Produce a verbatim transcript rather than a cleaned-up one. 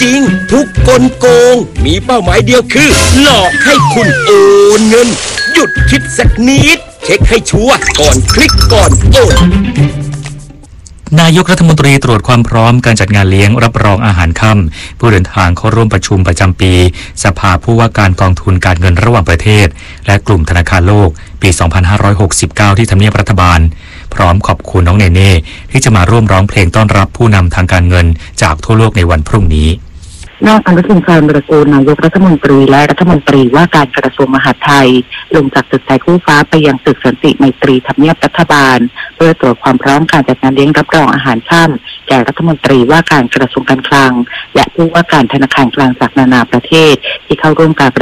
จริงทุกกลโกงมีเป้าหมายเดียวคือหลอกให้คุณโอนเงินหยุดคิดสักนิดเช็คให้ชัวร์ก่อนคลิกก่อนโอนนายกรัฐมนตรีตรวจความพร้อมการจัดงานเลี้ยงรับรองอาหารค่ำผู้เดินทางเข้าร่วมประชุมประจำปีสภาผู้ว่าการกองทุนการเงินระหว่างประเทศและกลุ่มธนาคารโลกปี สองพันห้าร้อยหกสิบเก้า ที่ทำเนียบรัฐบาลพร้อมขอบคุณน้องเนเน่ที่จะมาร่วมร้องเพลงต้อนรับผู้นำทางการเงินจากทั่วโลกในวันพรุ่งนี้นายอนุทินชาญวิรากูลนายกรัฐมนตรีและรัฐมนตรีว่าการกระทรวงมหาดไทยลงจากตึกไทยคู่ฟ้าไปยังตึกสันติไมตรีทำเนียบรัฐบาลเพื่อตรวจความพร้อมการจัดงานเลี้ยงรับรองอาหารค่ำแก่รัฐมนตรีว่าการกระทรวงการคลังและผู้ว่าการธนาคารกลางจากนานาประเทศที่เข้าร่วมการ